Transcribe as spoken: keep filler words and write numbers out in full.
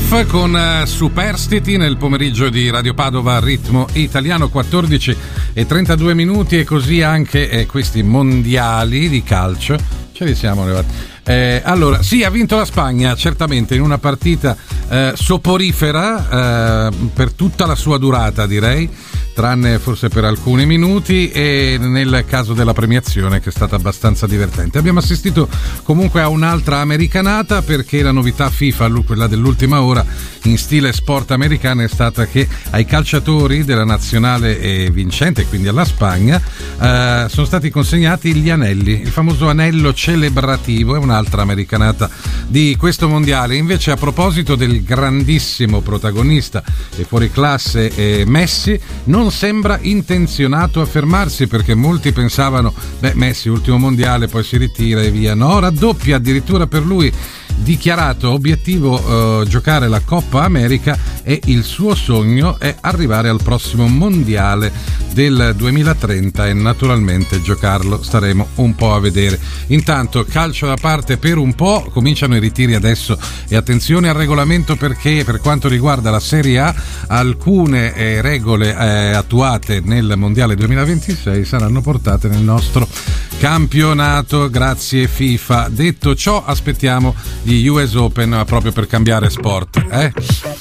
Off con uh, Superstiti nel pomeriggio di Radio Padova, ritmo italiano, quattordici e trentadue minuti, e così anche eh, questi mondiali di calcio. Ce li siamo arrivati. Eh, allora, sì, ha vinto la Spagna, certamente, in una partita eh, soporifera eh, per tutta la sua durata, direi, tranne forse per alcuni minuti, e nel caso della premiazione, che è stata abbastanza divertente. Abbiamo assistito comunque a un'altra americanata, perché la novità FIFA, quella dell'ultima ora, in stile sport americano, è stata che ai calciatori della nazionale eh, vincente, quindi alla Spagna, eh, sono stati consegnati gli anelli, il famoso anello celebrativo. È un'altra americanata di questo mondiale. Invece, a proposito del grandissimo protagonista e fuoriclasse eh, Messi, non sembra intenzionato a fermarsi, perché molti pensavano, beh, Messi ultimo mondiale, poi si ritira e via. No, raddoppia addirittura per lui, dichiarato obiettivo eh, giocare la Coppa America, e il suo sogno è arrivare al prossimo mondiale del duemilatrenta e naturalmente giocarlo staremo un po' a vedere. Intanto, calcio da parte per un po', cominciano i ritiri adesso, e attenzione al regolamento, perché per quanto riguarda la Serie A alcune eh, regole eh, attuate nel mondiale duemilaventisei saranno portate nel nostro campionato, grazie FIFA. Detto ciò, aspettiamo gli U S Open proprio per cambiare sport, eh?